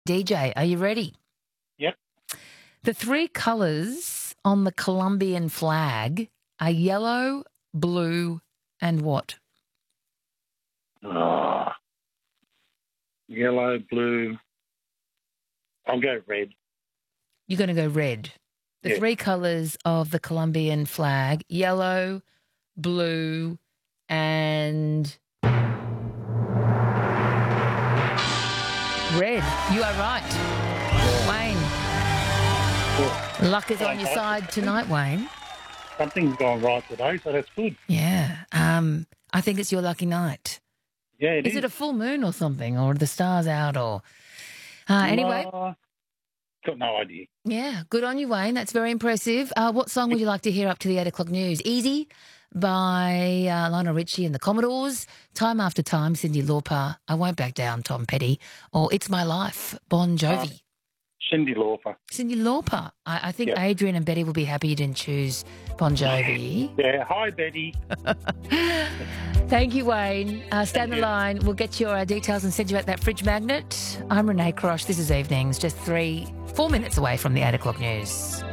DJ, are you ready? Yep. The three colours on the Colombian flag are yellow, blue, and what? Yellow, blue. I'll go red. You're going to go red. The Yeah. three colours of the Colombian flag, yellow, blue, and red. You are right. Wayne, luck is on your side tonight, Wayne. Something's gone right today, so that's good. Yeah. I think it's your lucky night. Yeah, Is it a full moon or something, or are the stars out, or anyway? Got no idea. Yeah, good on you, Wayne. That's very impressive. What song would you like to hear up to the 8 o'clock news? Easy by Lionel Richie and the Commodores. Time After Time, Cyndi Lauper. I Won't Back Down, Tom Petty. Or It's My Life, Bon Jovi. Cyndi Lauper. Cyndi Lauper. I think Yep. Adrian and Betty will be happy you didn't choose Bon Jovi. Yeah, hi, Betty. Thank you, Wayne. Stay on the line. We'll get your details and send you out that fridge magnet. I'm Renee Crosh. This is Evenings, just 4 minutes away from the 8 o'clock news.